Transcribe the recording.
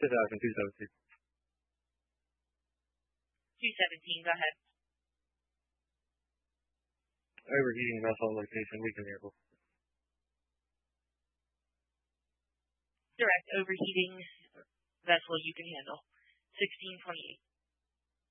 2,217. 217, go ahead. Overheating vessel location, we can handle. Direct overheating vessel, you can handle. 1628.